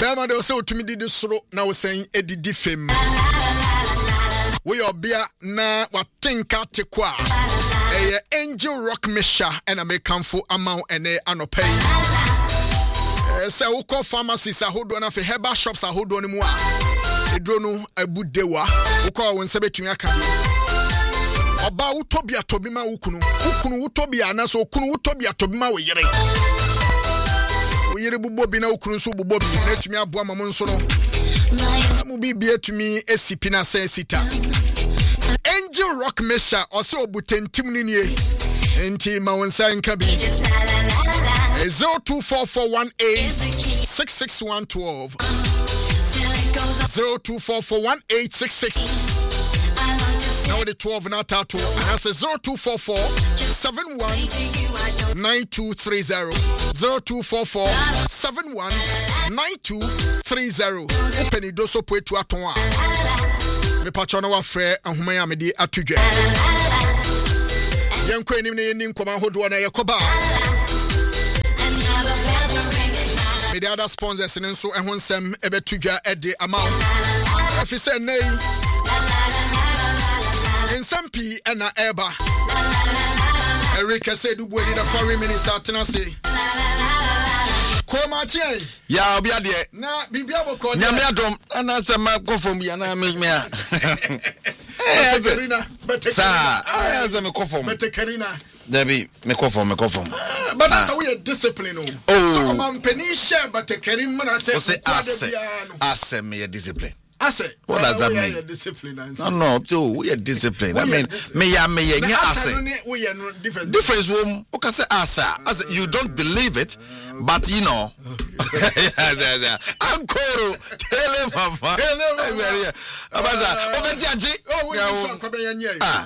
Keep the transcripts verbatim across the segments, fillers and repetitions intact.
Bema de se otumi didi soro na wo sen edidi fem. We obia na watenka tekwa. Eye Angel Rock Misha ena mekamfo amount ene anopay. Se woko pharmacies ahodo na fe herbal shops ahodo ni mu a. Edro no abudewa. Woko won se betumi aka. Oba utobia tobima ukunu. Ukunu utobia na so ukunu utobia tobima we yere. We yere bubo bi na ukunu so bubo bi na etumi aboa mamo nso no. Mu bibi etumi esipi na se sita. Angel Rock Mesha ose obutentim ni nie. Enti ma wonsa nka bi. zero two four four one eight six six one one two zero two four four one eight six six. Now the twelve na tattoo. And that's a zero two four four seven one nine two three zero zero two four four seven one nine two three zero. Open it doso po etu atonwa. Me pacho na wa frɛ ahoma ya me di atudwa. Yenko enim ne yenim koma hodo na yekoba. Me the other sponsors in so ehon sem ebetudwa ede amount. If you say nay in some P and Eba. Erika said, "Do we need a foreign minister?" Tennessee. Koma chie. Ya obi ade. Na bibia boko. Nyame adom. Ana se ma go from ya na me me a. Eh, Karina, but sa, I as me go from. But Karina. Debi, me go from, me go from. But that's how we discipline. Oh. So man penisha but Karina na say. Say ase. Ase me discipline. I say, what does that mean? Discipline. No, no, too. We are disciplined. I mean, me ya me ya nya ase. We are different. Difference room. Okay, say asa. As you don't believe it, but you know. Ankoro, tell him, mama. Tell him, mama. Abaza, open jaji. Oh, we are coming here. Ah,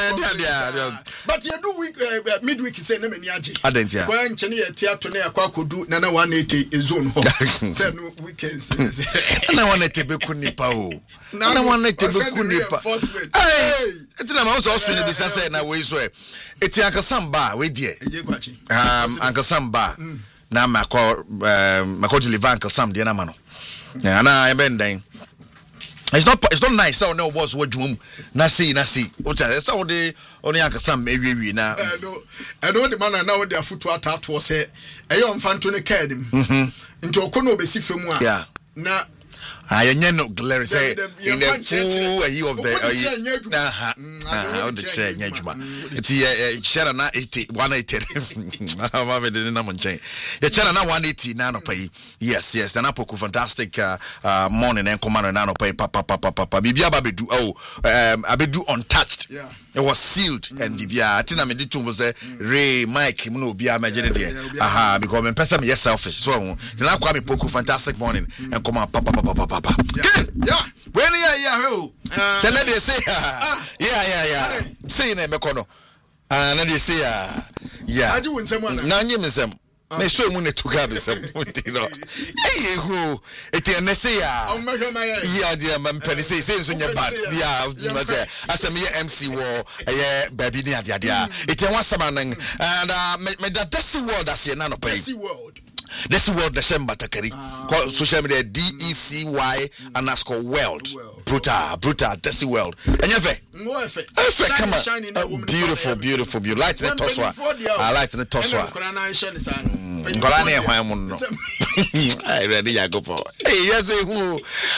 but you do week midweek say na me niaji. Adentia. Kwa nchene ye theater na yakwa kodu na na one eighty zone ho. Say no weekends. Na one eighty be kuni pa o. Na one eighty be kuni pa. Hey, etina ma so so ni bisa say na we so e. Eti ankasamba we die. Um ankasamba. Na mako mako deliver ankasam de na ma no. Na na e ben den. It's not it's not nice so no was what you na see na see. What is so the only ankasam ewie na. Eh no. I know the man na we dey afutu atato say e yo mfanto ne card im. Mhm. Nti okono obesi femu a. Yeah. Na I know Glary say in the full a year of the aha aha the chair nyajuma iti share na eighty one eighty ma be de na monchen ye share na one eighty na no pay yes yes na poku fantastic uh, uh, morning and command na no pay papa papa papa bibia ba bedu oh um abedu untouched yeah it was sealed mm. and bibia tina me ditu mo say Ray Mike mu no bia ma gede de aha because me person me selfish so tina kwa me poku fantastic morning mm. and command papa papa papa papa yeah yeah when yeah yeah ho tell me they say yeah yeah yeah say na me kono ah na they say yeah aju wonsem ana na nyem nsem me show mu ne tuka be sem you know eh ho eti na say yeah yeah dia man pedi say say so nya bad yeah but asem ye M C wo eh baby ni ade ade eti wan sama nan and me that desi world as ye na no pay desi world This world the same batakari called social media D E C Y underscore world brutal brutal this world and you fe fe come on beautiful beautiful beautiful light in the toswa I light in the toswa ngolani e hwan mu no I ready ya go for hey yes who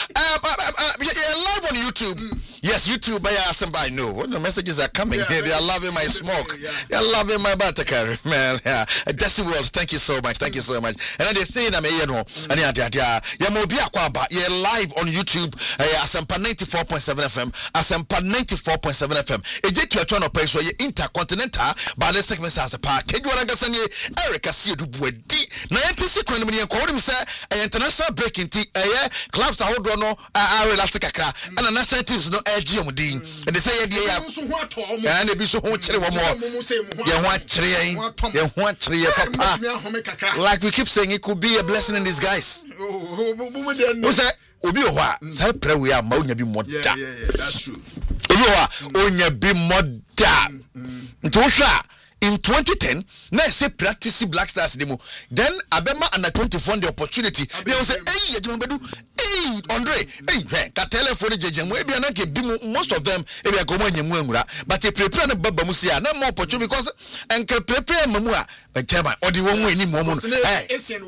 live on YouTube yes YouTube by somebody know what the messages are coming here they are loving my smoke they are loving my batakari man yeah this world thank you so much thank you so much. And they say na me ye no ani ade ade ya mo bi akwa aba ye live on YouTube uh, Asempa ninety-four point seven F M Asempa ninety-four point seven F M eje tuato no pay so ye intercontinental by the segment as a park eju wana gasa ni Erica Siedu buadi na yentisi kwan mu ye ko wodi say international breaking ti eh clubs ahodo no a relax kakra and national teams no edge om din and they say ye dey ya and e bi so ho kire wo mo ye ho akire ye ye ho akire ye papa like we keep saying it could be a blessing in disguise. Who say obi owa say pray we am onya bi moda. Yeah yeah yeah that's true. Obi owa onya bi moda. Nti wo hwa in twenty ten na say practice Black Stars demo then abema under twenty-four the opportunity they will say hey Ejimbedu hey Andre hey ka telephone jejemu e bia na ke bi most of them e bia go mo anyemu anwura but e prepare na baba mu sia na more opportunity because enke prepare mamu a chairman or the one any more hey you see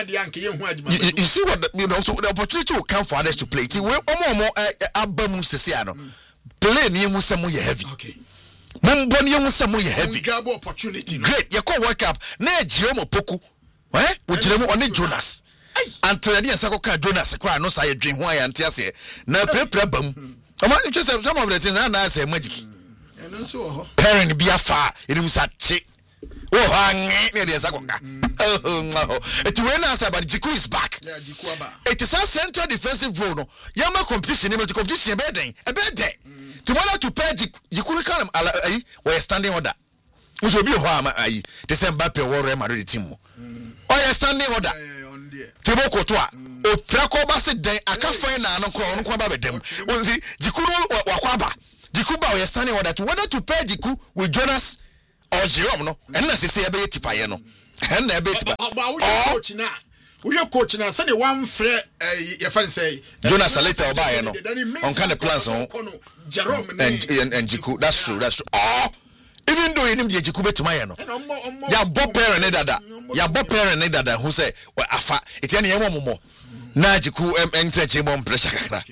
what the, you know so the opportunity will come for others to play ti we omo abamu sese ano play ni mu semu ye heavy okay Mumboni young Samu heavy. Grab opportunity. Great, you call World Cup. Ne Jiomo Poku. Eh? With Jeremo on Jonas. Until the Sakoka Jonas cry no say drink why and Tiasse. Na prebum. Come on, just some of the things I say magic. And also parent be a far. It was a chick. Oh, hang near the Sakoka. Oh, it went us about Jiku is back. It is a central defensive role. Yama competition, able to competition a bad day. A bad day. Tomorrow to pay Jikuru Kalam Alai were standing order. Which will be Hama Ai, the same Bappe or Remarity team. Oh, you're standing order. Tiboko Toa, O Praco Basset Day, I can't find an uncle on Quaba them. Well, the Jikuru or Quaba, Jikuba, we are standing order to whether to pay Jiku with Jonas or Jerome, and as they say a bit Payano. And a bit about now. We are coaching us. Sunday one friend, your friend say Jonas Aleta Obayano on kind of plans on Jerome and and and Jiku. That's true. That's true. Oh, even though you need Jiku to Mayano, ya Bob parent dada, ya Bob parent dada who say well afa it's any more. Na Jiku enter Jimon pressure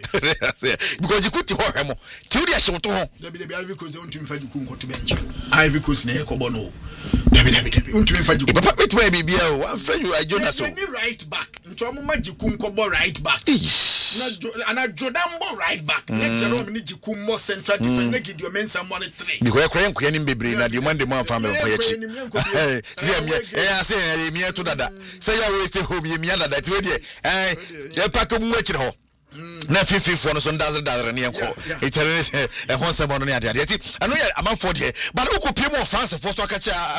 because Jiku to Horemo. Till the show to home. The Ivy Coast on to Fajuku to bench. Ivy Coast near Cobono. David, David, David. Papa, it may be a friend you are Jonas. Right back. Ntomo Jikum Kobo right back. And a Jodambo right back. Next Jerome Jikum more central defense. Give your men some money three. Because I can't be brain at the Monday morning family for your chip. See, I say, me to that. Say, I wasted home, you mean that way. Eh, you pack a watch at home. Na fifty for no son dazzle dazzle near call. It's a horse on the other. I know I'm on forty, but who could pay more France for so catch a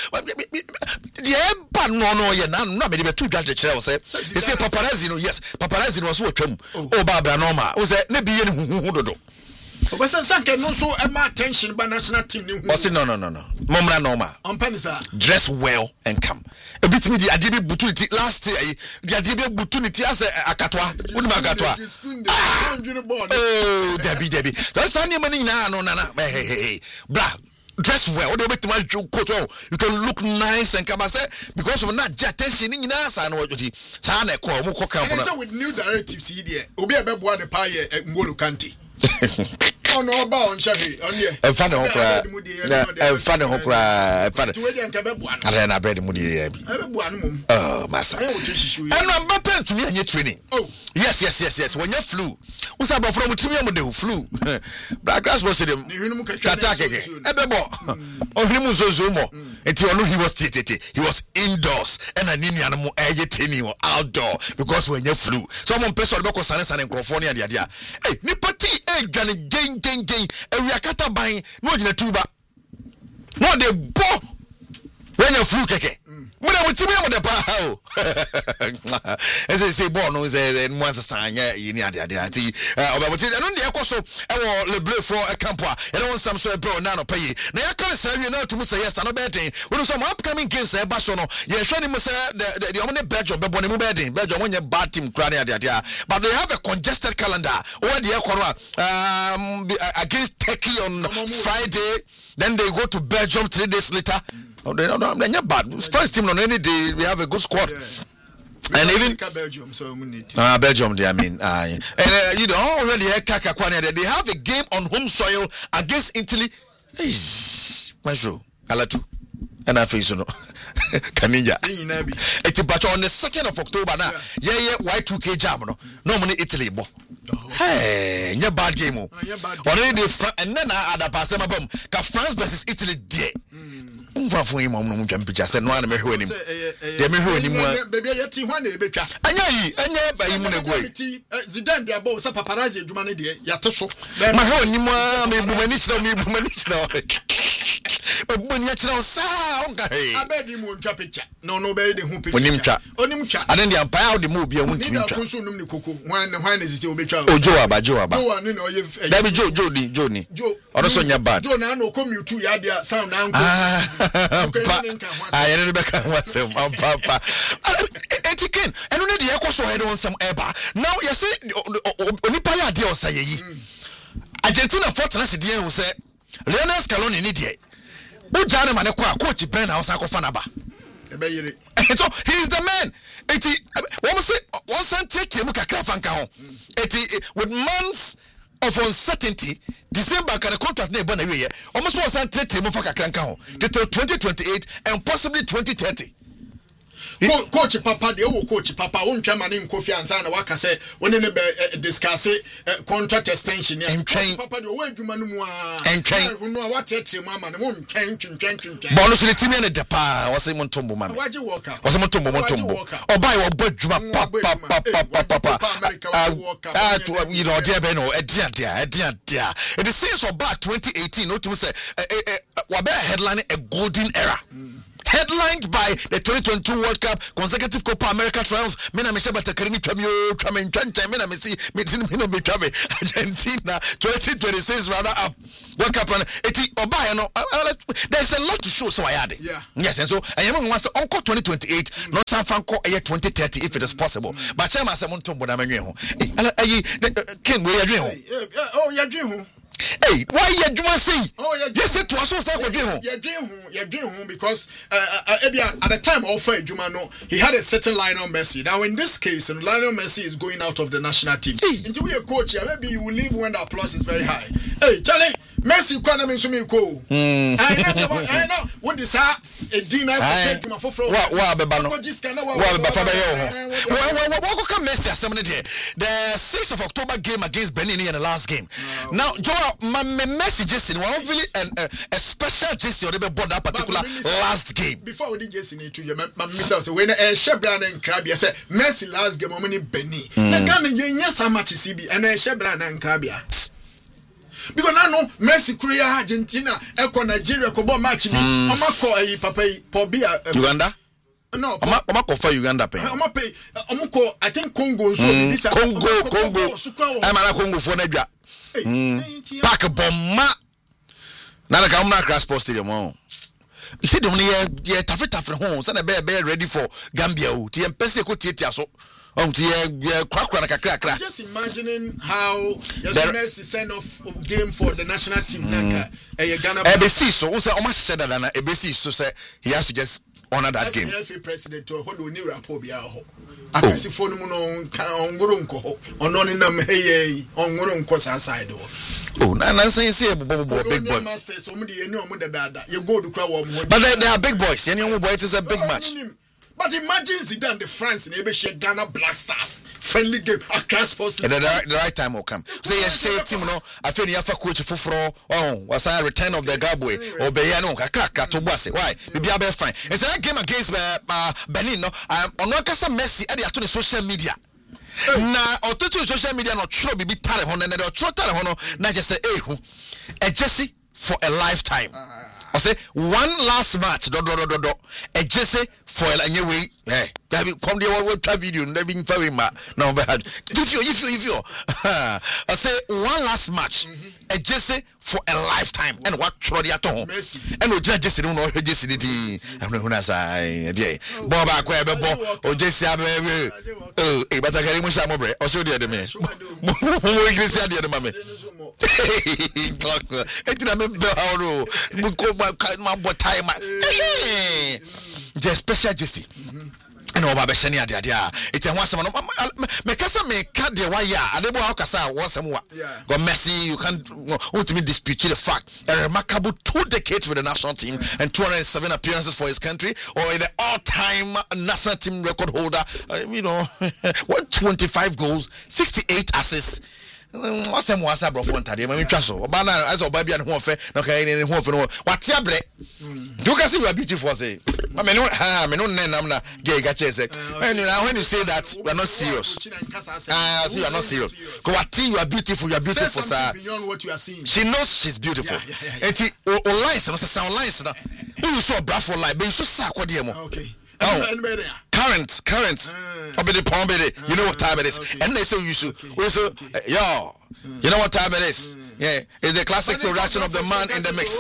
but no, no, you're not maybe two gadget shells. They say paparazzi, yes, paparazzi was what him. Oh, Barbara Norma was a maybe who do. But some can also have attention by national team. No, no, no, no. Momra Norma. On Panisa. Dress well and come. A bit me the Adibi opportunity last year. The Adibi opportunity as a Katwa. Unmagatwa. Oh, Debbie, Debbie. That's Sunday morning now. No, no, no. Hey, hey, hey. Bra. Dress well. Don't make too much coat. You can look nice and come and say because of not attention in us. I know what you say. With new directives here. Obi Abeba the pie at Ngolo Kanti. Oh no, about on Shahi, on you. A fan of opera, a fan of opera, a fan of I don't know about the Moody. Oh, Massa. And I'm back to me and your training. Oh, yes, yes, yes, yes. When you flew, what's about from a trio model flew? Black grass was him. Katake, a bebo, or him was Zomo. Until he was he was indoors and an Indian more outdoor because when you flew, someone person about Sanas and California, the idea. Hey, Nipati, eh, Gani, Gang, Gang, Gang, and Riakata buying, no, in a tuba. No, they bought when you flew, Keke. When I would tell me the power, as they say, born was a once a sign, yeah, in the idea. I don't know, also, I will le bleu for a camper, and I want some sort of bro, nano pay. Now I can't say you know to say yes, I'm a betting. When some upcoming games, a Basono, you're showing me the only Belgium, but when you betting, Belgium, when you bad team, cranny idea. But they have a congested calendar. Or the um against Turkey on Friday, then they go to Belgium three days later. Oh, they don't know. They're not bad. First team on any day, we have a good squad. Yeah. And even Belgium, so we need to. Ah, Belgium, they, I mean, uh, and uh, you know already Kaka Kwane, they have a game on home soil against Italy. Hey, my show, Alatu, and I face you know, Kanija. It's but on the second of October now. Yeah, yeah, Y two K jam no. Normally Italy, bo. Hey, your bad game. Already the and then I had a pass my bum. France versus Italy, dear. For him, I'm going to just no one may hear him. They may hear him. Baby, I think one day, Becca. I know, I know, but you want to go. Zidane, they are both paparazzi, Jumani, Yatoso. My home, you may be managed, me managed. boni achira sa onka he abedi mu ntwa picture no no be de hu picture onimtwa onimtwa aden de empire how the move be won timi twa kunsu num ni koko hwan hwan na sisi obetwa ojo aba jo aba jo ani na oye da bi jo jo ni jo ni ono so nya bad jo na no commute ya dia sound anko ah yene be kan wasem papa etiken eno ne de ekoso he de onsem eba now you say onipa ya de osa yeyi Argentina fortress de hu say Lionel Scaloni ni de uja na mane kwa coach Ben na osa ko fanaba ebe yire so he is the man eti one say one san take him kakra fanka ho eti with months of uncertainty December can contract na eba na wiye almost one san take him for kakra nka ho till twenty twenty-eight and possibly twenty thirty. Co- coach papa de wo coach papa won twa mane nkofi ansa na waka se woni ne be uh, discuss uh, contract extension ya coach papa de wo adwuma no mu a entwen hu no a watetre mu ama ne mo ntwen twentwen twentwen bonu so le timi ne de pa wo se mo ntombo mame waje worker wo se mo ntombo mo ntombo obai wo bo adwuma pa pa pa pa pa ah to you know there be no edia dia edia dia it is since about twenty eighteen no to say wa be headline a golden era headlined by the twenty twenty-two World Cup consecutive Copa America triumphs. Mena me sheba takarimi twamio twame ntwantwa mena me si me tin me no me twame Argentina twenty twenty-six runner up World Cup eti oba no there's a lot to show so ayade yeah yes and so ayem wants onko twenty twenty-eight no san fanko aye twenty thirty if it is possible mm. but chairman say montombo na manwe ho ayi ken we yadwe ho oh yadwe ho. Hey, why you do I say? Oh, yeah, yes, it was so sad for you. Yeah, dream, yeah, dream, because uh, uh, at the time of Jumano, he had a certain Lionel Messi. Now, in this case, and Lionel Messi is going out of the national team. Hey. Into a coach, maybe you will leave when the applause is very high. Hey, Charlie, Messi, Kwana Minsumi ko. I know what is that? A dinner for my for what? What? Bebano. What? Before What? What? Come Messi? Assembly day. The sixth of October game against Benin in the last game. Now, Joe. My messages in one really and uh, a special Jesse or the board that particular last game. Before we did Jesse to you, my mister when a Shebran and Crabia said Messi last game many Benny. The Ghana yes how much is C B and a Shebran and Crabia. Because I know Messi Korea Argentina Eco Nigeria Kobo match me. I'm a call a papa Pobia Uganda. No, I'm not for Uganda pay. I'm a pay. I'm I think Congo so this Congo Congo. I'm a Congo for Nebia. Mm. Pack a bomb. Now the Gamma Grass Sports Stadium. You see, the only year Tafita from home, Sana Bear Bear ready for Gambia. T M Pesco Titia so. Um, crack crack crack. Just imagining how Messi send off game for the national team. Mm. Ghana. A B C so also almost said that A B C so say he has to just honor that game. F A president or what do you rapport be out? I can see phone on Gurunko on on them hey on Gurunko side. Oh, and I'm saying, see, big boy. Masters, you go to crowd, but they, they are big boys. Any young boy, it is a big match. But imagine Zidane, the France, and Ebeshe Ghana Black Stars friendly game across sports. The, the, the right time will come. Say, you say, Tim, no, I feel you have a coach for oh, was I return of the Gabwe or Bayano, Kaka, to Bosse. Why? Maybe I'll be fine. It's a game against uh, Benin, no, I'm on Wakasa Messi at the social media. Na otutu social media no tro bibi tare hono na tro tare hono na just say eh a Jesse for a lifetime. I say one last match do do do do a Jesse for a anyway eh come there we try video na be fa we ma na be had if you if you if you I say one last match a Jesse for a lifetime and what tro dia to ho and o Jesse no no Jesse di am no na sai dey bo ba kwa be bo o Jesse abe oh e bata kari mu sha mo bre o so dey de me mo English dey de ma me etina me be how no mo ko ma bo time just special Jesse and over Beshani adia dia it's a one some me kasa me ka de wa ya adebo ha kasa one some wa go Messi you can't ultimately dispute the fact a remarkable two decades with the national team and two hundred seven appearances for his country or the all-time national team record holder uh, you know one hundred twenty-five goals sixty-eight assists what's them was a bro front ade ma me twa so oba na as oba bia ne ho fe no kai ne ho fe no wate abre you can see you are beautiful say I mean ha me no nam na gay ga chese when you say that we are not serious ah you are not serious ko wate you are beautiful you are beautiful sir beyond what you are seeing she knows she's beautiful and ti online no say online na you so bra for life but you so sa kwade mo okay oh current current obede pombede you know what time it is and they say you so we so yo you know what time it is yeah it's the classic production of the man in the mix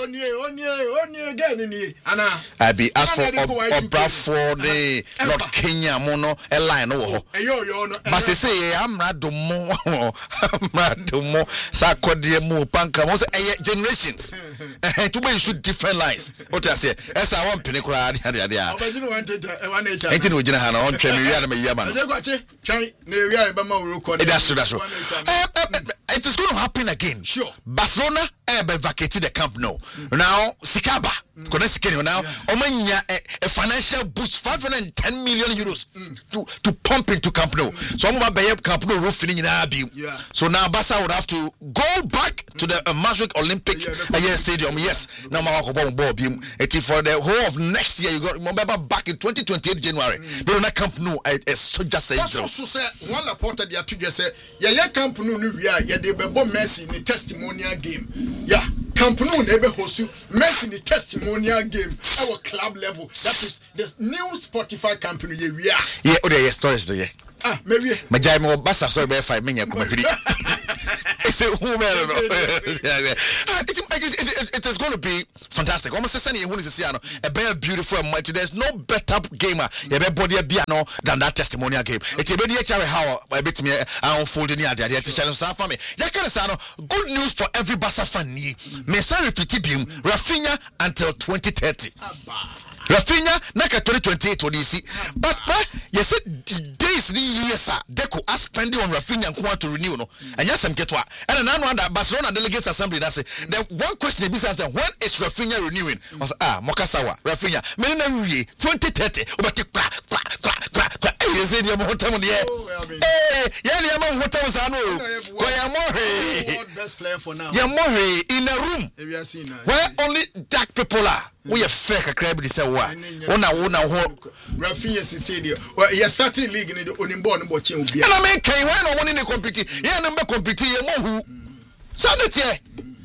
I be asked for Obra for the Lord Kenya mono a line no but they say I'm not do mo I'm not do mo sakode mu panka mo say generations to be shoot different lines what I say as I want pene kura ade ade ade enti no gina ha na on twemi wi na me yama no twan na wi a be ma woro ko that's true that's true it is going to happen again. Sure. Barcelona have vacated the Camp Nou. Mm. Now, Sikaba, mm. now, yeah. Omanya a, a financial boost, five hundred ten million euros mm. to, to pump into Camp Nou. Mm. So, I'm going to Camp Nou roof in Abi. Yeah. So now, Barca would have to go back mm. to the uh, Maastricht Olympic yeah, uh, Stadium. Yes. Now, I'm going to go for the whole of next year. You got remember back in twenty twenty-eight January. Mm. But on that Camp Nou, it's just a joke. So, say one reporter there to just say, yeah, yeah, Camp Nou, yeah, they be born Messi in the testimonial game. Yeah, Camp Nou never host you. Messi in the testimonial game. Our club level. That is the new Spotify company. Yeah, we are. Yeah, oh, yeah, stories there. Ah, maybe. My jam mo basa so be five minutes come here. It's a who it is going to be fantastic. Almost say who is say a very beautiful and mighty. There's no better gamer you be body be no than that testimonial game. It be the H R how a bit me unfold in the other teacher for me. Ya can say good news for every Barca fan ni. Me say repeat him Rafinha until twenty thirty. Rafinha naka twenty twenty-eight to D C. But you said days ni years are Deco are spending on Rafinha and want to renew no. And yes, I'm get what. And another one that Barcelona Delegates Assembly that's it. The one question they asked when is Rafinha renewing? Was ah Mokasawa Rafinha. Menina Rui twenty thirty. Ubati crack crack crack crack crack. Hey, you said you're hotel on the air. Hey, yeah, you're my hotel on no. Go you're more best player for now. You're more in a room where only dark people are. We are fake a crab this say what? Ona ona ho Rafinha said well you starting league in the onimbo no boche obi. And I mean can when no one in compete. Yeah number compete ye mo hu. So that here.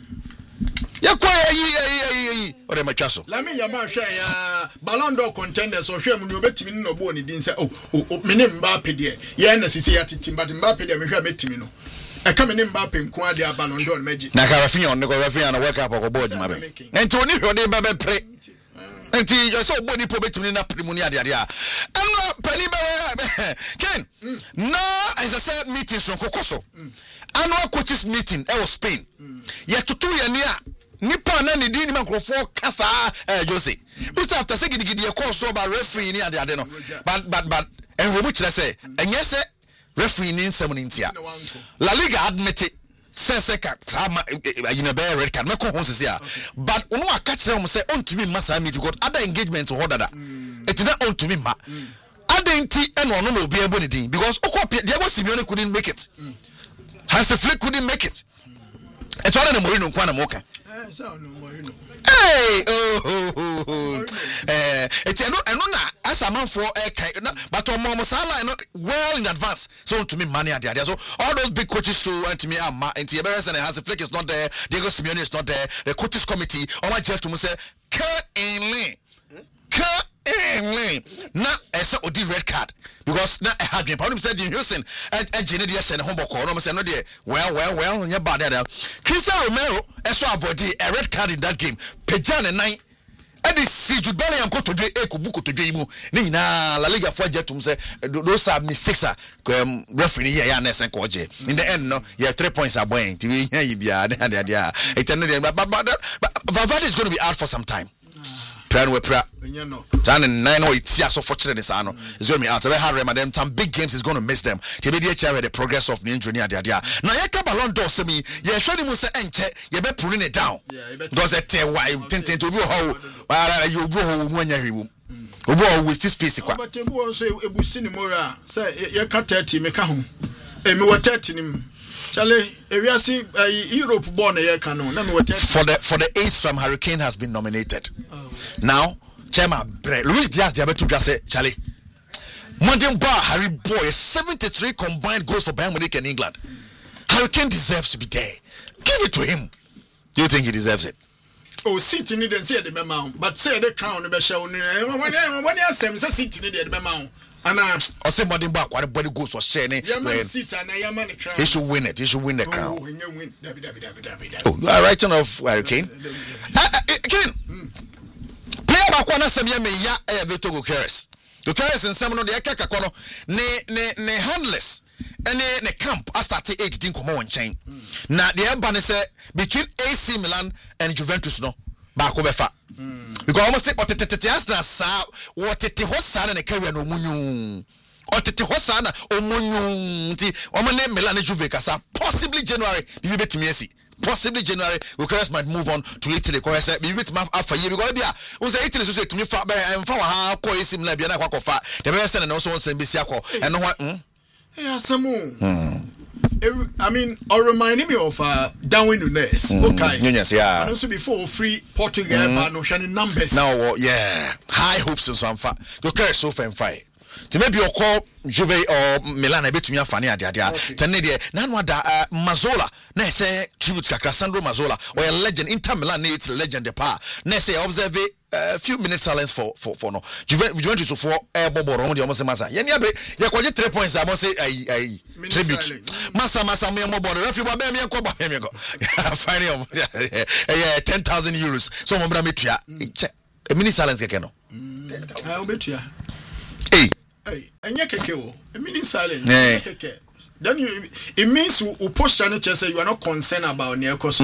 Ya kwa yi yi yi o de matwa so. La me ya ma hwe ya Ballon d'Or contenders o hwe mu no betimi no bo ni din say oh me ne Mbappe de. Ye na sisi ya titi but Mbappe de me hwe metimi no. I come in Mbappe nko ade Ballon d'Or magic. Na ka Rafinha on go Rafinha na work up ko board ma be. Enti oni hwe de be be pre. Enti you so body po betimi na primoni ade ade a. Eno pani be Ken. Na as I said meetings from Kokoso. Annual coaches meeting e was Spain. Yes to two year near nipa na ne di ni makrofo kasa eh Jose. Who's after say gidi gidi e call so about referee ni ade ade no. But but but enwo mu kire say enye say referee ni nsem ni ntia. La Liga admit it. Say say ka you know be red card me ko ho sisi a. But ono aka kire mo say on to me massa meet because other engagements ho dada. It na on to me ma. Adenti eno ono no obi ebo ni din because okopia Diego Simeone couldn't make it. Hansi Flick couldn't make it. It's all in the Mourinho Kwana Moka. Hey, oh, oh, oh, oh. Eh, it's no, and no, as a man for a but on Momosala, not well in advance. So to me, money at the idea. So all those big coaches so and to me, I'm and Tieberes and Hansi Flick is not there. Diego Simeone is not there. The coaches committee, all my church to say, Ka Enlin, Ka Enlin, not as a red card. Because na had been problem said in Houston and Genedia send home call no say no there well well well nya bad there Cristiano Romero eso avoid a red card in that game Pejan and nine and this Jude Bellingham go to the ekubuko to game ni na La Liga for jetum say those are mistakes um referee here ya na sen ko je in the end no yeah three points are going to we here bia and there it but but Valverde is going to be out for some time. Plan we pra. Tan nine or it's so fortunate this ano. It's going to be out. They have them some big games is going to miss them. T B D H R the progress of the engineer there there. Now you can Ballon d'Or say me. You show them say enche. You be pulling it down. Does it tell why? Ten ten to be how you go home when you home. Obo with this space kwa. But ebu also ebu sinimora. Say you can thirty me ka ho. E me wa thirty nim. Charlie, if you see Europe born a year canon, for the for the ace from Hurricane has been nominated. Oh. Now, Chairman Luis Diaz Diabetes just say, Charlie, Monday Bar Harry Boy seventy-three combined goals for Bayern Munich and England. Hurricane deserves to be there. Give it to him. Do you think he deserves it? Oh, City need to say the memo, but say the crown the show. When you say City need the memo. And I say Modern Back, what body goes for sharing it. He should win it. He should win the crown. Oh, you are writing off Hurricane. Again, player back one of some me ya a Vito Gukeres. Gukeres and some of the Akakono, ne ne ne handless, and ne camp. I started eight didn't come on chain. Now the Albany said between A C Milan and Juventus, no back over fat. Because almost say otete Arsenal sa otete hosana ne carry no munyu otete hosana o munyu nti o mo ne Milan Juve kasa possibly January bi betimi asi possibly January Bucharest might move on to Italy because say bi betimi afa ye because bia we say Italy so say timi fa ba emfa wa ha ko A C Milan bia na kwa fa the best say na so won be si akọ eno ho eh asemu I mean, or reminding me of uh, Darwin Nunes. Mm, okay. Yes, yeah. And also before free Portugal, mm. no shining numbers. Now, uh, yeah, high hopes and so on. You carry so far and fight. To maybe you call Juve or Milan a bit to me funny idea. Tenedia, Nanwada Mazzola. Ne say tribute to Cassandro Mazzola or a legend. Inter Milan needs a legend. The power. Ne say observe a few minutes silence for for for no. Juventus for air bobo round the almost massa. Yenya be yakoje three points. I must say I I tribute. Massa massa me mo bodo. Referee ba me ko ba me go. Finally, yeah, ten thousand euros. So mo bra me tua. A minute silence keke no. I will bet you. Hey. Hey, and you can kill a minute silent. Then you it means you posture nature say you are not concerned about near cost.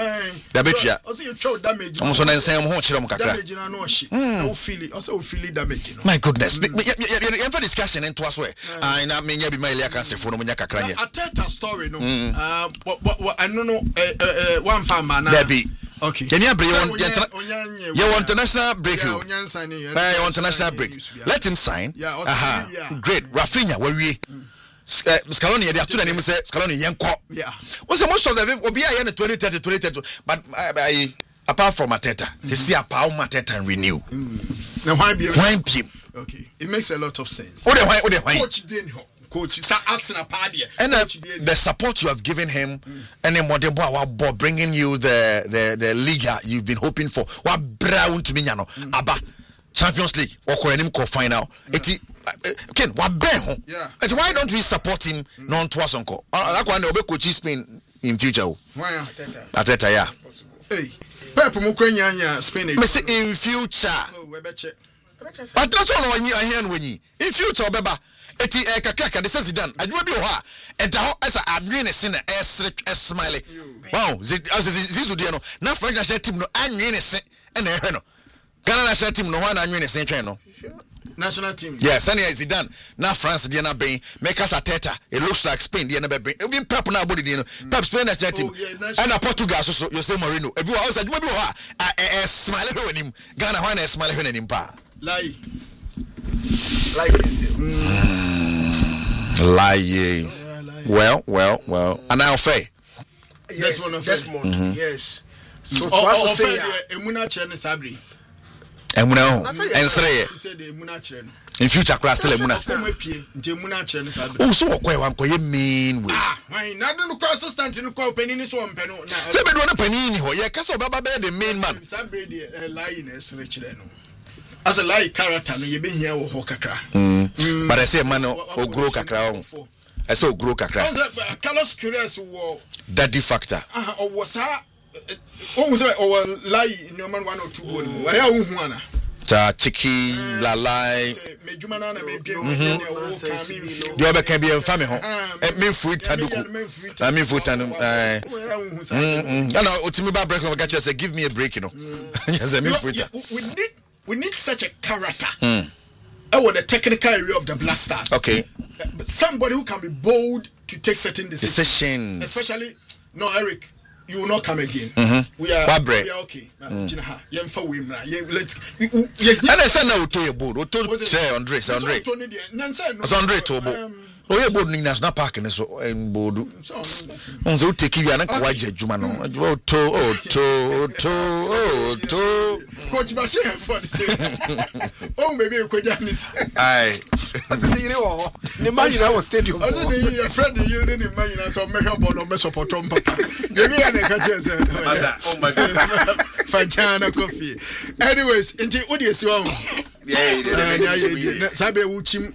Damage. Also, you show damage. I'm so nice. I'm home. Damage. I know she. I feel it. Also, feel it damage. My goodness. You for discussion and twice way. I na me be my lia cancer for no munya kakra. I tell a story no. Uh, what what I don't know. Uh, one farmer na. Debbie. Okay. Can you bring on? You want international break? You want international break? Let him sign. Yeah. Great. Rafinha, where we. Scaloni, they have two names. Scaloni, Yanko. Yeah. What's the most of them? Will be a year twenty thirty, twenty thirty. But I, apart from Mateta, they see a power Mateta and renew. Now, why be why be? Okay, it makes a lot of sense. What the why? What the why? Coach Denho, coach, start asking a party. And uh, the support you have given him, mm. and then what the bringing you the the the Liga you've been hoping for. What brown to me, no, Abba Champions League or Korenim co final. It's Ken, what ben? Yeah. And why don't we support him? Mm. Non twas uncle. That one will be coach Spain in future. Why? Ateta, yeah. Hey, Pep Mukrenya Spain. In future. Oh, we betcha. But that's all I hear when you in future, Beba. Eti eh kakaka de Zidane. Adwo bi ho a enta ho esa anwene se na esre smile. Wow, Zizou de no. Na French national team no anwene se na ehwe no. Ghana national team no ho na anwene se twen no. National team. Yes, and Zidane. Now France de na ben make us Ateta. It looks like Spain de na be bring. Even Pep na body de no. Pep Spain national team. And Portugal so so Jose Mourinho. Ebi wa so adwo bi ho a eh smile ho anim. Ghana ho na smile ho anim pa. Lie. Like this. Mm. Lie. Yeah, lie. Well, well, well. And now Faye. Yes, one of Desmond. Mm-hmm. Yes. So to also say Emuna Chere Sabri. Emuna. Ensre. In future class still Emuna. Oh, so what one koye mean way. Ah, why na do no assistant no ko penini so mpeno na. Say be do no penini ho. Ye kasa baba be the main man. Sabri dey lie na esre kire no. As a like character no ye be here wo ho kakra. Mm. But I say man o grow kakra o. I say o grow kakra. Carlos Curious wo daddy factor. Ah o wo sa o mo say o lie no man one or two goal mo. Why a hu ana? Ta chiki la lie. Mejuma na na me pie o wo the obe can be enfame ho. Me fruit taduko. I mean fruit tanu. Eh. Mm. No no, otimi ba break o ga say give me a break you know. Yes, me fruit. We need We need such a character. Mm. Or the technical area of the Black Stars. Okay. Somebody who can be bold to take certain decisions. Decisions. Especially, no, Eric, you will not come again. Mm-hmm. We are, Wabre. we are okay. Mm. Let's. And I said, no, to your board. What to say, Andre? Andre. Andre to board. Oh, yeah, board national park and so and board. On so take you an aquaja Jumano. Oh, to, oh, to, to, oh, to. Coach Bashir for the oh, maybe you could aye. As a year or imagine I was stadium. As a friend, you didn't imagine some make up on a Mesopotamia. Give me a catches. Oh, my God. Fajana coffee. Anyways, into Udi's one. Yeah, Sabe Uchim.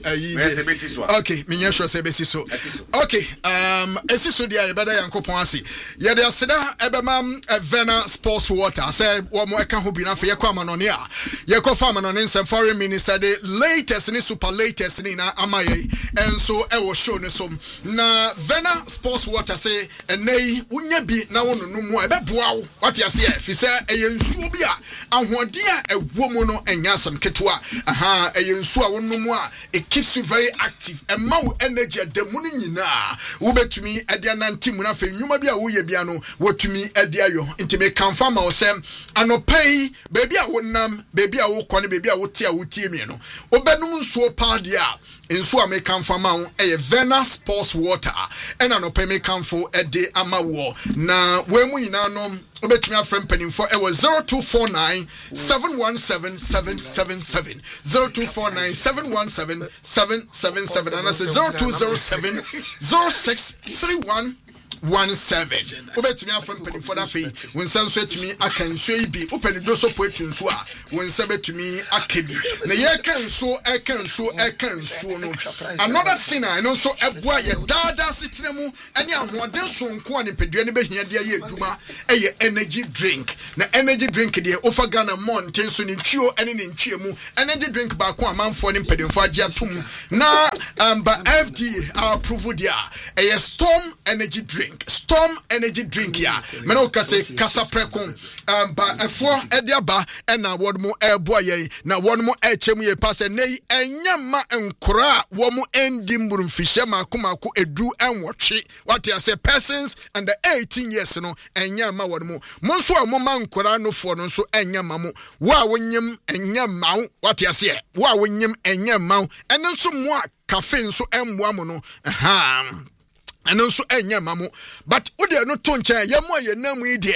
Okay, Minyasho Sebesiso. Okay, um, Esiso dia better yanko ponsi. Yede aseda ebemam Vena Sports Water. Say wo mo eka ho bi na fe yekwa manonia. Yekwa fa manonin sem foreign minister the latest ni super latest ni na amaye. Enso e wo show ne som. Na Vena Sports Water say enei unya bi na wo no mu e be boa wo. What you say? Fi say eye nsuo bi a ahode a ewo mu no enya sam ketua. Aha, eye nsuo a wo no mu a it keeps you very active. Emma wo energy adamuni nyina. Wo betumi ade ananti mu na fe nwuma bi a wo ye bia no wotumi ade ayo. Nti me confirm o sem anopai baby a wo nam, baby a wo kwane, baby a wo tie a wo tie mi no. Obenum nsuo pa de a nsuo a me confirm a eye Vena Sports Water. Ena no pe me confirm ade ama wo. Na we mu nyina no obetumi afrem penim for e was zero two four nine seven one seven seven seven seven zero two four nine seven one seven seven seven seven and I say zero two zero seven zero six three one one seven. Obetumi afrem penim for that fee when san so etumi akanso ibi openi do so poetu nso a when se betumi akebi na ye kanso e kanso e kanso no another thing I know so eboa ye dada sitremu ene ahoden so nko ani pedua ne behia de ye aduma eye energy drink na energy drink de ofa Ghana mountain so ne tuo ene ne ntwemu energy drink ba ko amanfo ne pedemfo age atum na amba F D A approve dia eye Storm energy drink. Storm energy drink ya me no kase kasa prekon amba efo ediaba ena wodmo ebo ye na wodmo echemu ye pass nei enyama nkora wo mu endi mburumfihye makomako edu enwotwe what you say persons under eighteen years no enyama wodmo monso a moma nkora no fo no so enyama mu wo a wonyem enyama what you say wo a wonyem enyama eno nso mo a cafe nso emmoa mu no aha eno nso enyama mu but ode no to nchen yemo ye namu ide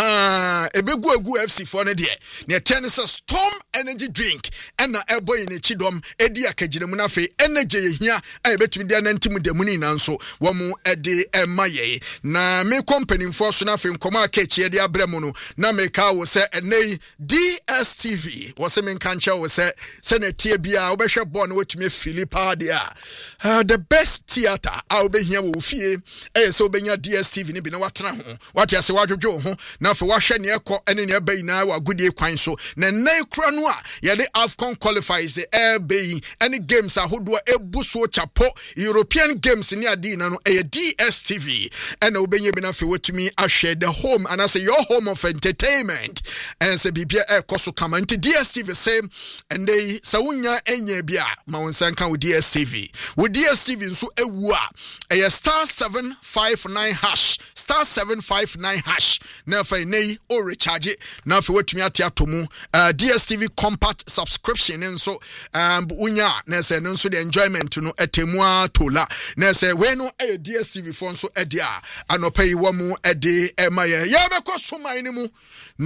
aha ebegu egu F C for ne de ne tennis Storm energy drink ena eboy ne chidom edi akagiremu na fe energy yehia a betumi de anantim de muni na nso wo mu ede emaye na me company for so na fe nkoma akachi de abremu no na me ka wo se enei D S T V wo se me kancha wo se se na tie bia wo behwe ball no wetumi Philippa de a the best theater a wo behia wo fie e se wo benya D S T V ni bi na watena ho what you say wadwodwo ho na fe wahwe ne ekọ ene ne abai na wa gudie kwan so na nan kura no a ye de AFCON qualifies the abai any games ahodo ebuso chapo European games ni adi na no e D S T V ena obenye bi na fe wetumi ahwe the home and I say your home of entertainment and say bibia ekọ so kama nti D S T V say and they sawunya enye bia ma wonsan kan with D S T V with D S T V nso ewu a e star seven five nine hash star seven five nine hash na fa nei o recharge na fa watumi ate atomu uh, D S T V compact subscription nso um unya na say no nso the enjoyment no etemu atola na say we no e D S T V for nso e dia anopai wo mu e de e maye ya be ko suman ni mu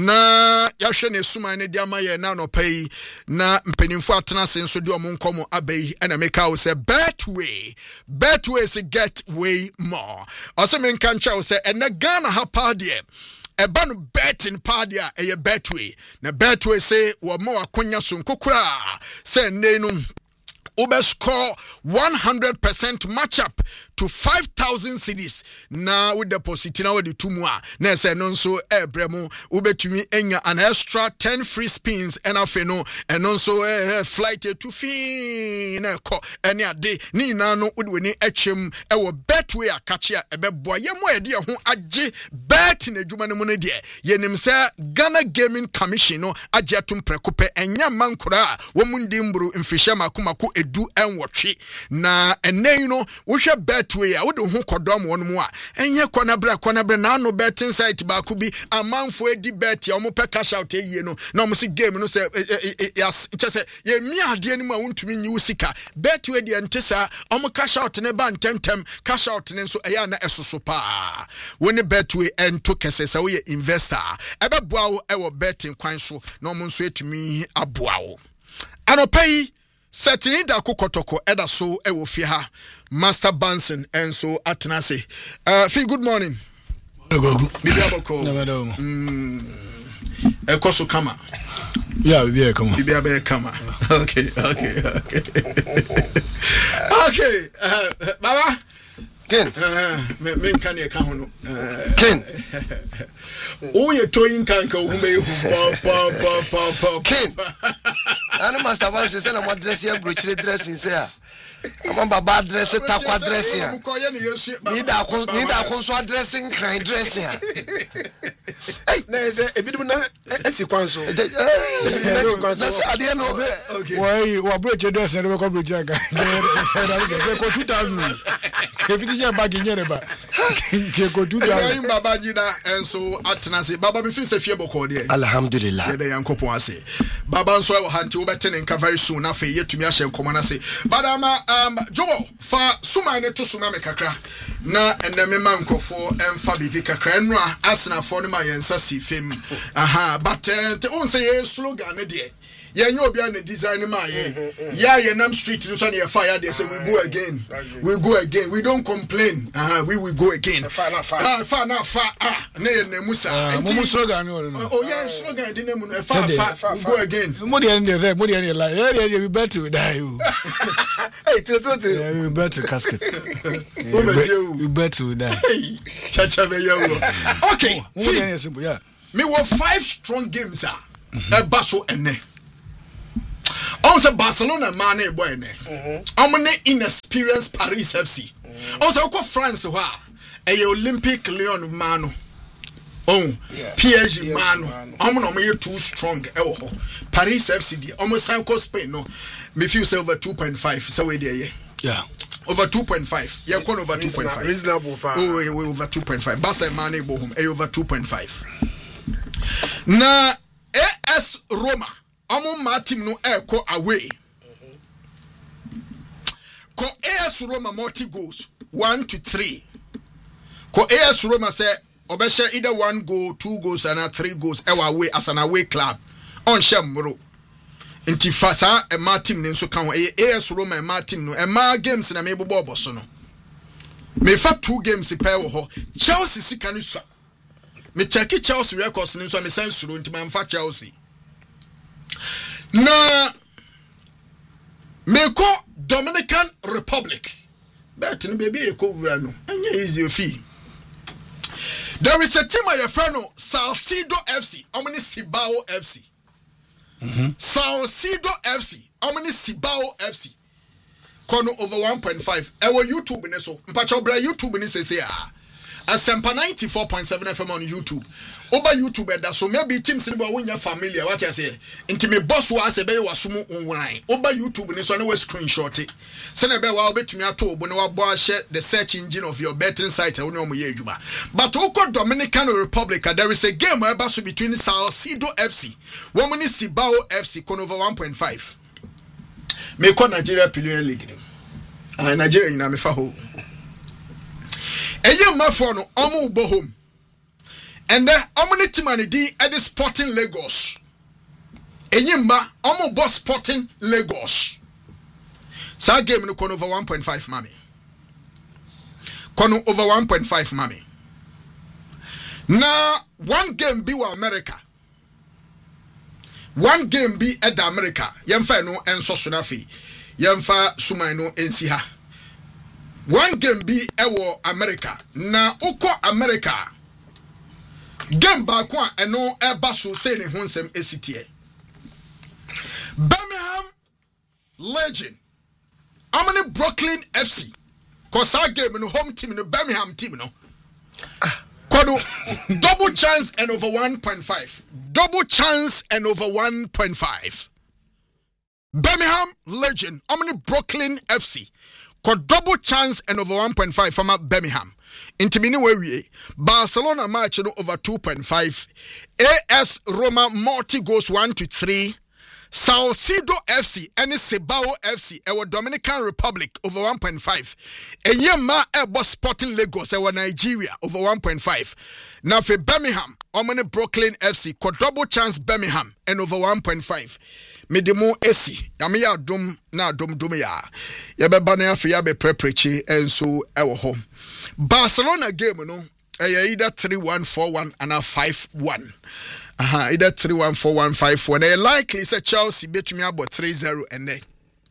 na ya hwe ne suman ne dia maye na anopai na mpenimfo atena se nso de omo nkomo abai na make out say Betway Betway say get way more also men kan cha say and Ghana ha party eba no betting party a eye Betway na Betway say wo ma wakonya so nkokura say nei no Uber score one hundred percent matchup to five thousand cedis na with deposit na with the tumwa na say no so ebremu ubetumi enya an extra ten free spins and afeno and also uh, flight to fin na ko any ade ni na no udweni etwem e wo Betway akache ebeboa yemo ede ho age bet na dwuma no no de yenim say Ghana Gaming Commission no age atum prekope enya mankora wo mundi mburu mfihye makomako edu enwotwe na enei no wo hwe Betway a wo de ho ho kodom won mu a enye konabra konabra na no betting site ba ku bi amanfo edi bet ya omo pe cash out eyie no na omo si game no se yes se ye mi ade ni ma wontumi nyi usika bet we de ntesa omo cash out ne ba ntentem cash out ne nso eya na esoso pa woni bet we ento kese se we investor ebe boa wo e wo betting kwan so na omo nso etumi aboa wo anopai setting da kokotoko eda so e wo fi ha Master Banson and so Atenase. Uh, Phil, good morning. Mm. Ekosu kama. Yeah, we be kama. We be abe kama. Okay, okay, okay. Okay, uh, Baba. Ken. Uh, me me kan ye kan hono. Ken. O ye toyin kan ka wo me hu pa pa pa pa. Ken. Ana Master Banson say na mo dress ya brochire dressing say ah. I'm baba dress it takwa dress ya. Ni da kon ni da kon so dressing cry dress ya. Hey, na eze ebidu na esi kwanso. Esi kwanso. Na say ade no. Okay. Why wa broche dress na ko broche aka. Ke ko two thousand. Ke fiti je bag nyere ba. Ke ko two thousand. Ibrahim baba jida enso Atenase. Baba me fi se fie boko de. Alhamdulillah. Ye de yankopon ase. Baba nso e wo hanti wo betene nka very soon na fe yetumi ahye nkoma na se. Badama um Jowo fa suma ne to suma me kakra na eneme man nkofo emfa bibi kakra enu a asena fo no ma yensa si fem aha but te on say ye slogan ne de ye nyo obi an design ma ye ya ye nam street no so na ye fire dey say we go again we go again we don't complain aha we will go again ah fa na fa ah na ye na musa mo slogan no oh yeah slogan dey name no fa fa we go again mo dey dey there mo dey dey like yeah we better die you hey to to we better casket we better die cha cha be yo okay mo dey simple yeah me were five strong games ah e ba so ene also Barcelona man e boy ne omne inexperienced Paris F C also ko France ho a e Olympic Lyon man no oh P S G man no omne omne ye too strong e wo ho Paris F C di omne san ko Spain no me feel say over two point five so we there yeah over two point five yeah kon over two point five reasonable far oh we over two point five Barca man e bo home e over two point five na A S Roma Amo ma team no eko away. Ko A S Roma multi goals one to three. Ko A S Roma say obesha either one goal, two goals and three goals ewa away as an away club. On shamro. Inti fasa e ma team nso kan ho A S Roma e ma team no e ma games na me bobo boso no. Me fa two games pe wo ho. Chelsea sika no sa. Me check Chelsea records nso me san suro nti man fa Chelsea. Na meko Dominican Republic bet no baby e ko wura no anya easy ofi there is a team of your friend Salcido F C omni Cibao F C mhm Salcido F C omni Cibao F C kono over one point five e wo YouTube ne so mpacho bra YouTube ne sese a Asempa ninety-four point seven F M on YouTube. Over YouTube and so maybe teams in the familiar. What I say, into me boss was a bay was sumo online. Over YouTube and so no screenshot it. Send a bell I'll bet me at all when I share the search engine of your betting site. I know my but Oko Dominican Republic, there is a game where battle between Salcido F C, Woman is Cibao F C, con over one point five. Make on Nigeria Premier League. And Nigeria in Amifaho. Eye mafo no omo ubo home and the omni team and di at the Sporting Lagos eye ma omo bo Sporting Lagos sa game no kono over one point five mami kono over one point five mami na one game be wa America one game be at the America yemfa no enso so na fe yemfa sumai no ensi ha. One game be ewo America na uko America game ba kwa eno eba so say ne honsem esitie Birmingham Legend amani Brooklyn F C cause our game no home team no Birmingham team no kodo double chance and over one point five double chance and over one point five Birmingham Legend amani Brooklyn F C Got double chance and over one point five from Birmingham. Intimini we Barcelona match no over two point five. A S Roma multi goes one to three. Salcedo F C and Sebao F C ewa Dominican Republic over one point five. Enyema ebo Sporting Lagos ewa Nigeria over one point five. Now for Birmingham, omene Brooklyn F C ko double chance Birmingham and over one point five. Medemo esi yamiya dum na dum dum ya yabeba na afi yabe preprechi enso ewo ho. Barcelona game no eh either three one four one and a five one. Uh-huh, either three one four one five one. They likely say Chelsea bet me about three zero and then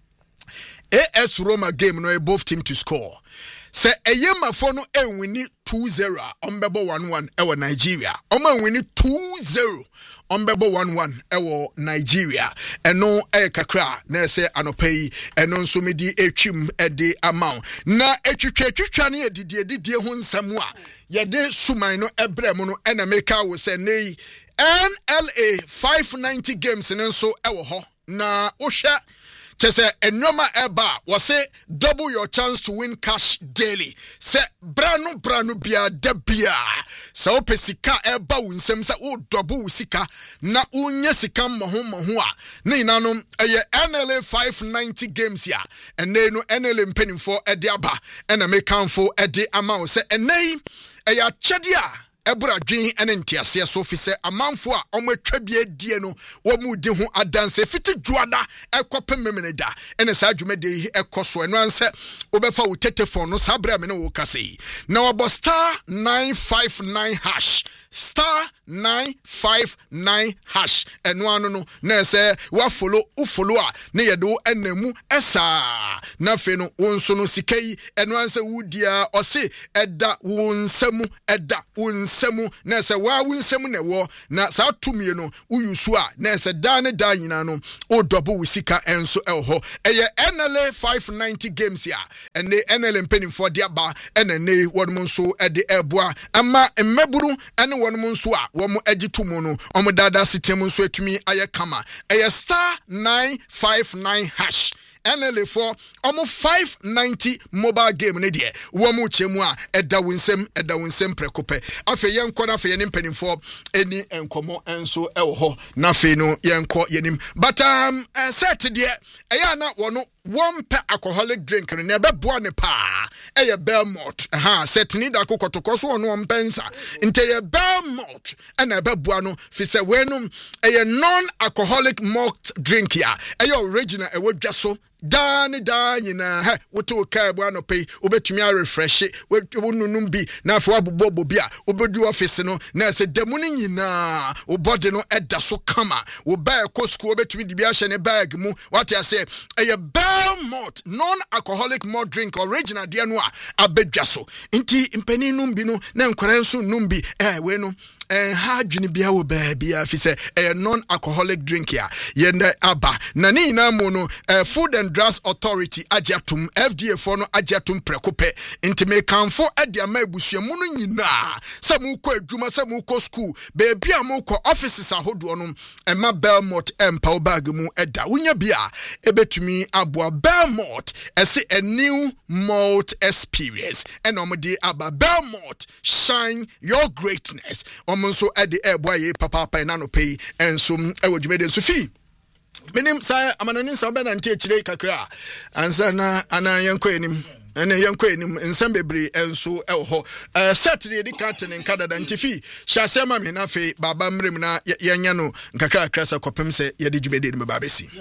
A S Roma game no both team to score. Say a yema for no e winni two zero on bebo one one ewa Nigeria. Oma winni two zero on bebo one one ewa Nigeria. And no e kakra na say anopei and non so medi e twim e de amount. Na e twitwa twitwa ne de de de ho nsam a ye de sumai no ebre mu no e na meka wo say nei N L A five ninety games in so ewo ho na ohwe chese enoma eba was say double your chance to win cash daily say brano brano bia de bia so opesika eba wunsem say o double sika na unye sika moho moho a na inanom eye N L A five ninety games ya ene no N L A mpenimfo ede aba ena mekanfo ede ama say enei eya chedia Ebra Jin and Entiasia Sophie say a man for a trebie dieno, what mood de who a dance a fitted juada, a copper memeneda, and a sajumede a coso and answer Obefa Tetephone, no sabra meno case. Now about star nine five nine hash. Star nine five nine hash and one no na say wa follow u follow a na yedo enemu esa na fe no wonso no sikai and one say wudia o se eda wonsemu eda wonsemu na say wa wonsemu na wo na sa tumi no uyusu a na say da ne da nyina no o double wisika enso elho eye N L A five ninety games ya and the N L A penny for dia ba and ne won so e de eboa ama mmeburu and one monso a wo mo agitu mu no omo dada sitem nso atumi aye kama eye star nine five nine hash N L A four omo five ninety mobile game ne de wo mo chemu a eda winsem eda winsem prekope afa yenko na afa yenim penimfo eni enkomo enso ewo ho na afa no yenko yenim but um uh, set de eya na wo no one per alcoholic drink ne be boa ne pa eye Belmont aha set ni da kokotoko so no mpensa nte ye Belmont na be boa no fi se wenum eye non alcoholic malt drink ya eye original e wodwa so Dan da nyina he woto ka bo anope obetumi a refresh wonunum bi na afa wabobo bi a obedu office no na se demu ni nyina wo body no eda so kama wo ba ko school obetumi di bi a hye ne bag mu what I say eye Belmont non alcoholic malt drink original de no a abedwa so nti mpani num bi no na nkore nso num bi eh we no eh ha dwene bia wo ba bia fi se eh non alcoholic drink ya yende aba na ni na mu no eh, food and drugs authority agiatum F D A for no agiatum prekope intime kanfo ade ama ebusuamu no nyina samu ko adwuma samu ko school baby am ko offices ahodo no ema Belmont empa bag mu eda wonya bia ebetumi aboa Belmont ese a new malt experience and omde aba Belmont shine your greatness so at the airboy papa pa na no pay and so e wodwumede so fi menim sa amananin sa be na ntie kire kakra ansa na anan yanko enim ene yanko enim nsam bebre enso e ho set the editor in Canada ntifi hyase ma me na fe baba mrem na yanya no nkakra kakra sa kopem se ye de dwumede me baba besi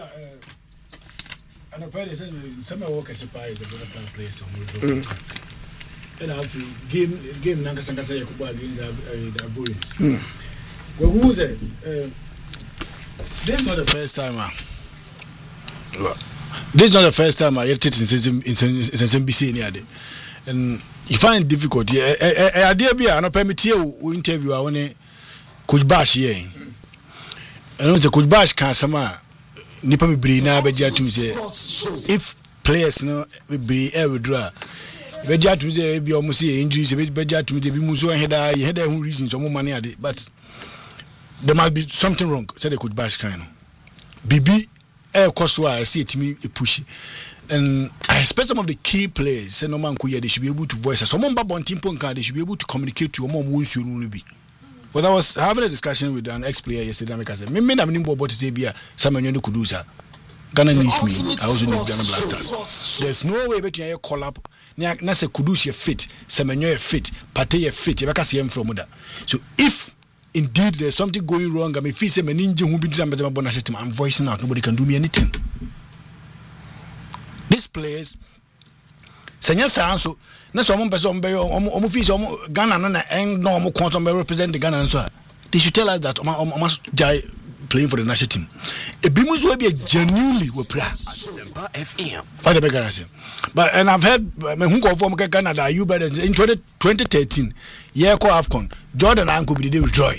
ana pare se some work as a pie the best place on and after game game nanga sanga say kuba again the avoid well who was it uh, this is not the first time uh, this is not the first time I heard it in in B C any and you find difficult yeah idea be no permit you interview I want coach Bash here and when the coach Bash can sama nipa me bri na be dia to say if players no be every draw Beja to say be almost injuries, beja to be muso and head he had a reasons or more money at it, but there must be something wrong, said they could bash kind. B B air cost I see it me a push. And I expect some of the key players, say no man they should be able to voice us. Someone babon team ponka, they should be able to communicate to your mom once you will be. But I was having a discussion with an ex-player yesterday. I said, "Me, me, I'm not about to say be a someone you could do that. Ghana needs me. I was in the Ghana Blasters. There's no way between you call up. Na say Kudus you fit, Semenyo you fit, Pate you fit. You can't see him from that. So if indeed there's something going wrong, I mean, if say Meninja who be some better bonus team, I'm voicing out. Nobody can do me anything. These players, Senya Sanso, na so one person be omo fi so Ghana na en no omo kon so represent the Ghana so. They should tell us that omo must jai playing for the national team. E bi mu so be genuinely we pra. Asempa F M. For the Ghana team. But and I've heard me who go from Ghana that you better in twenty thirteen year call AFCON Jordan and could be the withdraw.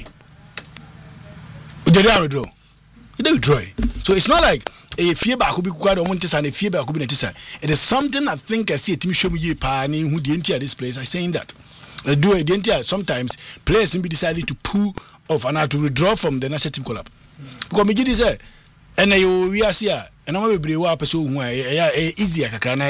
They didn't withdraw. They withdraw. So it's not like a fear back could be quite on Montes and a fear back could be Netisa. It is something I think I see a team show me pani who the entire this place. I saying that. I do a entire sometimes players be decided to pull off and to withdraw from the national team collab. Because me did say and we are here and I'm be wa person who easier kakana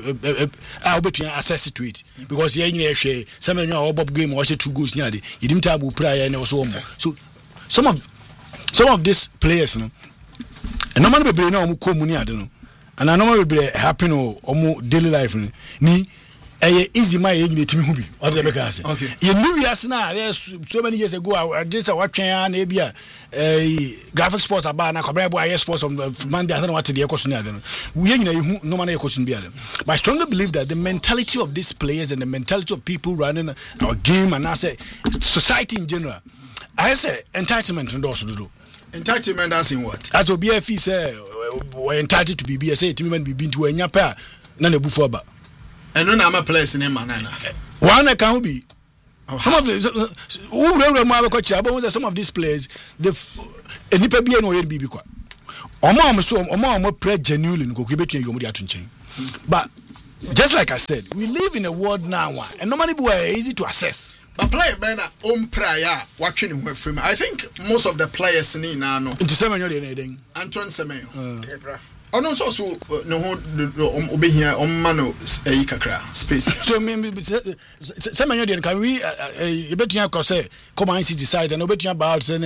I between access to it because here you share some of your bob game watch two goals near you didn't have prior and also so some of some of these players no and normally be no mu komuni ade no and I normally be happen o daily life ni eh easy my age timi hu bi o de be ka say you knew yes na so many years ago I just what twen na e bia eh graphic sports aba na kobra bo aye sports on Monday I don't know what the ekoso na ade no we nyina hu no man ekoso bi ade but I strongly believe that the mentality of these players and the mentality of people running our game and I say society in general I say entitlement ndo so do entitlement as in what as obi afi say we entitled to be be say timi man be into anya pa na na bufu aba and no na ma place in man na one can be some of the who re mo abeko chia but some of these players the enipa bia no yen bibi kwa omo omo so omo omo pre genuinely go betu yomu di atunchen but just like I said we live in a world now and normally be easy to access. But player ben on prayer watching him from I think most of the players in now no into Semenyo dey den Antoine Semenyo oh no so so no obe here on mano e kakra space so me Semenyo dey can we e betua ko say come on city side and obetua about say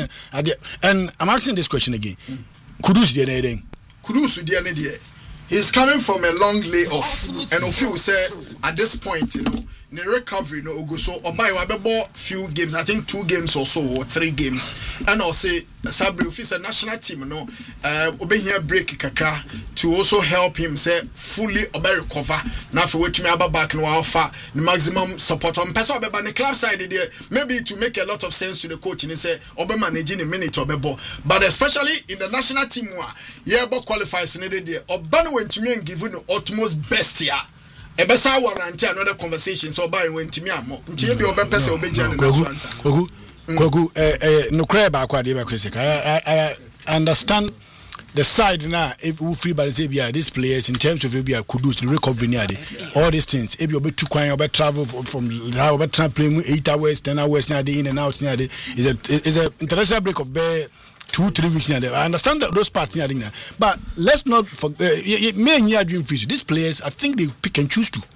and I'm asking this question again Kudus dey den Kudus dey na dey he's coming from a long layoff and of you say at this point you know the recovery no go so obai wa bebo few games I think two games or so or three games and I'll say Sabri office a national team no uh obe here break kakra to also help him say fully obai recover now for wait me aba back no offer the maximum support on person obeba the club side there maybe to make a lot of sense to the coach and say obe managing a minute obebo but especially in the national team wa yeah but qualifies in there oba no went to me and give you the utmost best here. Ebesa warranty another conversation so by when to me am ntie bi obepese obegia na so answer kogu kogu eh eh no cry ba kwa de ba kwese I I understand the side now if we free balance bia these players in terms of bia Kudus the recovery near all these things if you be too kwan you travel from how be playing eight hours ten hours near in and out near is a is a international break of be two three weeks near I understand that those parts near there but let's not forget uh, me and you dream fish these players I think they pick and choose to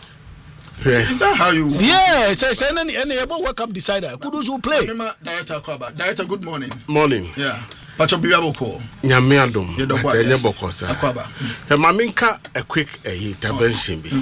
yeah. Is that how you yeah it's so, any any about work up decider Kudus who play director Kwaba director good morning morning yeah Pacho biya boko nyame adom atenye boko sa Akwaba e maminka a quick uh, intervention bi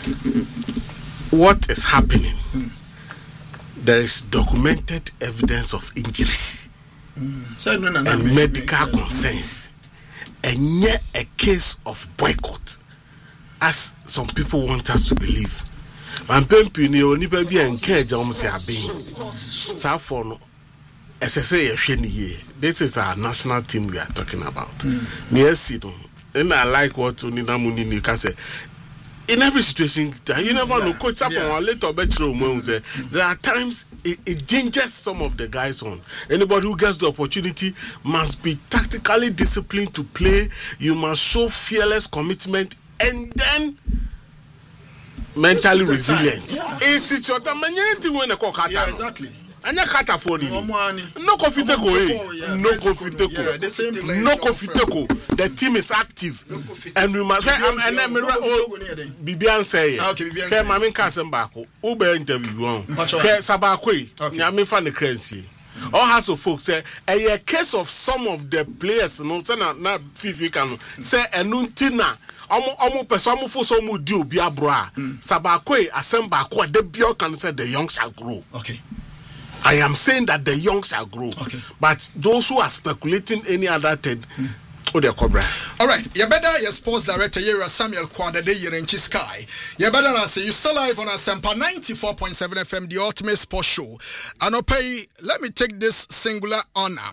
what is happening mm. There is documented evidence of injuries mm. so, no, no, no, and no, medical no, no, concerns and yet a case of boycott as some people want us to believe and pempi ni oni pa bi encourage am say abin sa for no S S A this is our national team we are talking about mm. no and I like what Nina Munini can say in every situation you never yeah. know coach happen yeah. later better there are times it, it changes some of the guys on anybody who gets the opportunity must be tactically disciplined to play you must show fearless commitment and then mentally resilient is it your time when a cock yeah exactly Anya Catafoni. No Kofiteko. No Kofiteko. No Kofiteko. The team is active. And we must and then Bibian say, okay, Bibian Mamin Kasembako, Uber interview one. Sabakwe, Yami fan the currency. All has of folks say a case of some of the players, no, not Fifi can say a nuntina. Omo omo person omo fo so mu di obi abroa Sabakwe asemba ko de bio can say the young shall grow. Okay. I am saying that the young shall grow. Okay. But those who are speculating any other thing, mm. oh, they're cobra. All right. You better your sports director here, Samuel Kwada, de here in Sky. You better say you still live on Asempa ninety-four point seven F M, the ultimate sports show. And I'll pay. Let me take this singular honor.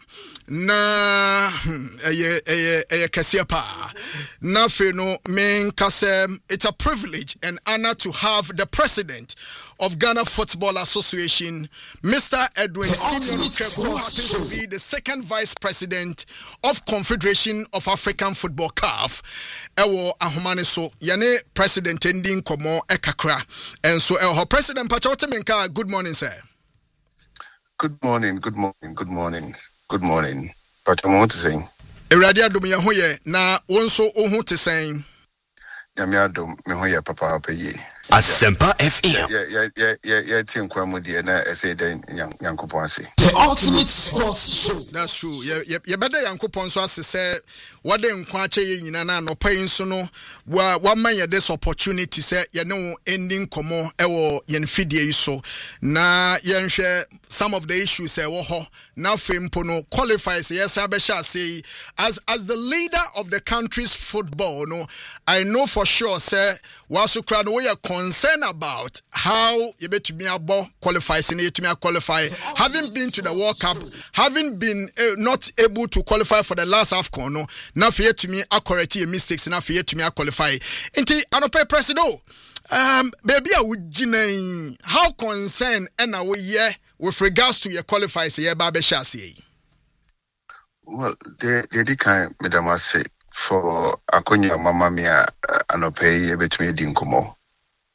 Na eh eh eh kasiapa na fe no men kasem. It's a privilege and honor to have the president of Ghana Football Association, Mister Edwin Simeon Okreko, who happens to be the second vice president of Confederation of African Football C A F. Ewo ahomane so yane president ending komo ekakra. And so ewo president Pachote Menka, good morning sir. Good morning, good morning, good morning. Good morning. But I'm want to say. Eradi adom ye ho ye na wonso ohu te sen. Nyame adom me ho ye papa papa ye. Asempa F M. Yeah, yeah, yeah, yeah, yeah. Team kwamu die na say den Yankopon ase. The ultimate sports show. That's true. Yeah, yeah, yeah. Better Yankopon so ase say what den kwache ye nyina na no pain so no wa wa man ye this opportunity say ye no ending komo ewo ye nfidie so na ye nhwe some of the issues e wo ho na fempo no qualifies yes abesha say as as the leader of the country's football no I know for sure say waso kra no we are concerned about how you bet me abo qualifies in it me qualify having been to the World Cup, having been uh, not able to qualify for the last AFCON no na fear to me correct mistakes na fear to me qualify inti anope presido um baby a wugina how concerned and we yeah with regards to your qualifiers here Baba Shasi. Well, they they did kind madam say for Akonya Mama Mia anope between dinkomo